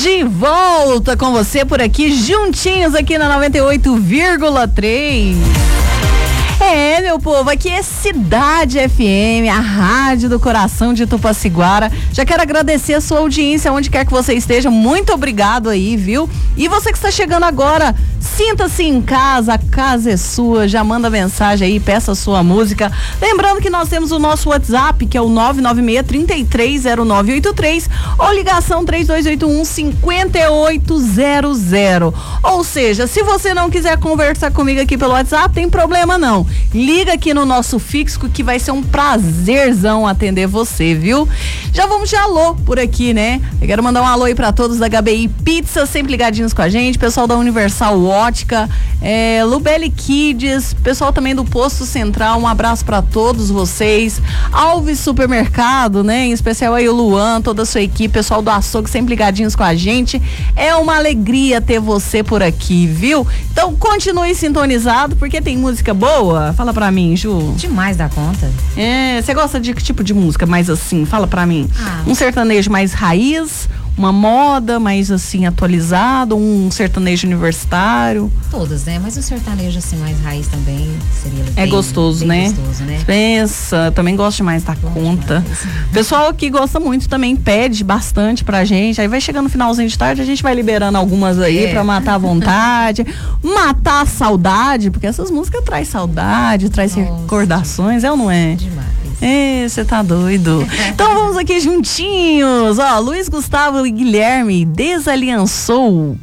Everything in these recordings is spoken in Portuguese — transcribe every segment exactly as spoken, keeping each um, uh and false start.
De volta com você por aqui, juntinhos aqui na noventa e oito vírgula três. É, meu povo, aqui é Cidade F M, a rádio do coração de Tupaciguara. Já quero agradecer a sua audiência, onde quer que você esteja. Muito obrigado aí, viu? E você que está chegando agora, sinta-se em casa, a casa é sua. Já manda mensagem aí, peça a sua música. Lembrando que nós temos o nosso WhatsApp, que é o nove nove seis, três três zero nove oito três, ou ligação três dois oito um, cinco oito zero zero. Ou seja, se você não quiser conversar comigo aqui pelo WhatsApp, tem problema não. Liga aqui no nosso fixo que vai ser um prazerzão atender você, viu? Já vamos de alô por aqui, né? Eu quero mandar um alô aí pra todos da H B I Pizza, sempre ligadinhos com a gente, pessoal da Universal Ótica, é, Lubelli Kids, pessoal também do Posto Central, um abraço pra todos vocês. Alves Supermercado, né? Em especial aí o Luan, toda a sua equipe, pessoal do Açougue, sempre ligadinhos com a gente. É uma alegria ter você por aqui, viu? Então continue sintonizado, porque tem música boa. Fala pra mim, Ju. Demais da conta. É, você gosta de que tipo de música mais assim? Fala pra mim. Ah. Um sertanejo mais raiz, uma moda mais assim atualizado, um sertanejo universitário? Todas, né? Mas o sertanejo assim mais raiz também seria É bem, gostoso, bem né? gostoso, né? Pensa, também gosto demais da Bom conta. demais. Pessoal que gosta muito também pede bastante pra gente. Aí vai chegando no finalzinho de tarde, a gente vai liberando algumas aí É. pra matar a vontade, matar a saudade, porque essas músicas traz saudade, traz Nossa. recordações, é ou não é? Demais. É, você tá doido. Então vamos aqui juntinhos. Ó, Luiz Gustavo e Guilherme, Desaliançou.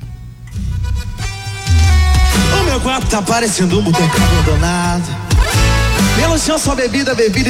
O meu quarto tá parecendo um boteco abandonado. Pelo chão só bebida, bebida.